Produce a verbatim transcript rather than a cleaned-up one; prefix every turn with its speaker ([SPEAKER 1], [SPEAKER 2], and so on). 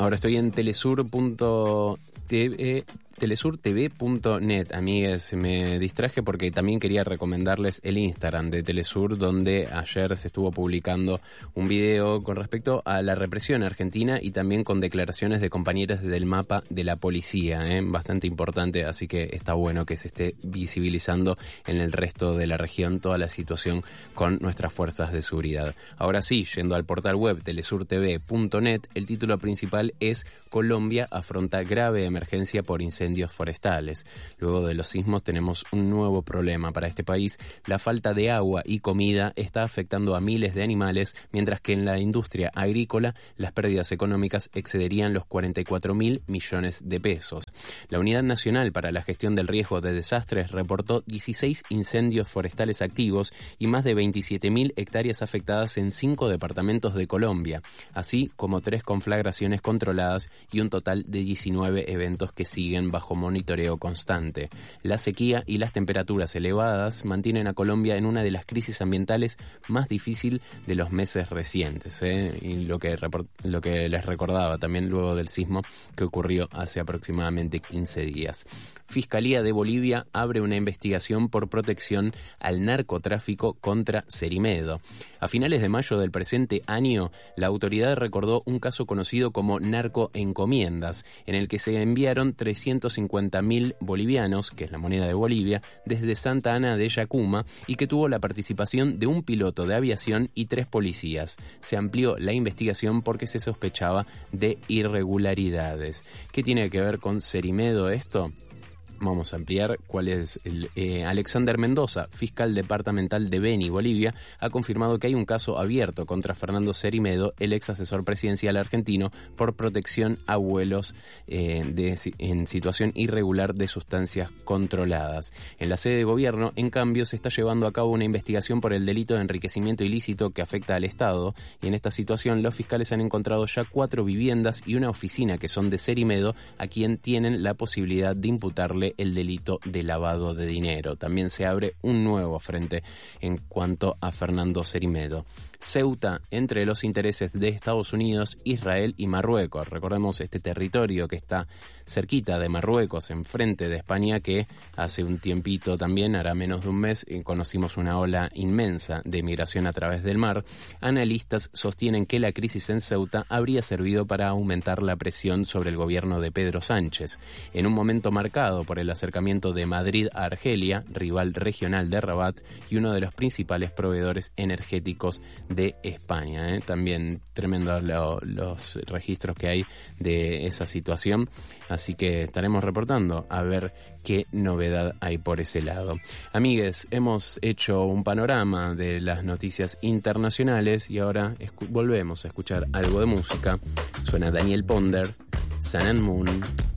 [SPEAKER 1] Ahora estoy en telesur punto t v, telesur t v punto net. Amigues, me distraje porque también quería recomendarles el Instagram de Telesur, donde ayer se estuvo publicando un video con respecto a la represión argentina y también con declaraciones de compañeros del mapa de la policía, ¿eh? Bastante importante, así que está bueno que se esté visibilizando en el resto de la región toda la situación con nuestras fuerzas de seguridad. Ahora sí, yendo al portal web telesur t v punto net, el título principal es Colombia afronta grave emergencia por incendios forestales. Luego de los sismos tenemos un nuevo problema para este país. La falta de agua y comida está afectando a miles de animales, mientras que en la industria agrícola las pérdidas económicas excederían los cuarenta y cuatro mil millones de pesos. La Unidad Nacional para la Gestión del Riesgo de Desastres reportó dieciséis incendios forestales activos y más de veintisiete mil hectáreas afectadas en cinco departamentos de Colombia, así como tres conflagraciones controladas y un total de diecinueve eventos que siguen bajo monitoreo constante. La sequía y las temperaturas elevadas mantienen a Colombia en una de las crisis ambientales más difíciles de los meses recientes, ¿eh? Y lo que, report- lo que les recordaba también luego del sismo que ocurrió hace aproximadamente quince días. Fiscalía de Bolivia abre una investigación por protección al narcotráfico contra Cerimedo. A finales de mayo del presente año, la autoridad recordó un caso conocido como narcoencomiendas, en el que se enviaron trescientos cincuenta mil bolivianos, que es la moneda de Bolivia, desde Santa Ana de Yacuma y que tuvo la participación de un piloto de aviación y tres policías. Se amplió la investigación porque se sospechaba de irregularidades. ¿Qué tiene que ver con Cerimedo esto? Vamos a ampliar cuál es el... Eh, Alexander Mendoza, fiscal departamental de Beni, Bolivia, ha confirmado que hay un caso abierto contra Fernando Cerimedo, el ex asesor presidencial argentino, por protección a vuelos eh, de, en situación irregular de sustancias controladas. En la sede de gobierno, en cambio, se está llevando a cabo una investigación por el delito de enriquecimiento ilícito que afecta al Estado, y en esta situación los fiscales han encontrado ya cuatro viviendas y una oficina que son de Cerimedo, a quien tienen la posibilidad de imputarle el delito de lavado de dinero. También se abre un nuevo frente en cuanto a Fernando Cerimedo. Ceuta, entre los intereses de Estados Unidos, Israel y Marruecos. Recordemos este territorio que está cerquita de Marruecos, enfrente de España, que hace un tiempito también, hará menos de un mes, conocimos una ola inmensa de migración a través del mar. Analistas sostienen que la crisis en Ceuta habría servido para aumentar la presión sobre el gobierno de Pedro Sánchez. En un momento marcado por el acercamiento de Madrid a Argelia, rival regional de Rabat y uno de los principales proveedores energéticos de España, ¿eh? También tremendo lo, los registros que hay de esa situación, así que estaremos reportando a ver qué novedad hay por ese lado. Amigues, hemos hecho un panorama de las noticias internacionales y ahora escu- volvemos a escuchar algo de música. Suena Daniel Ponder, Sun and Moon.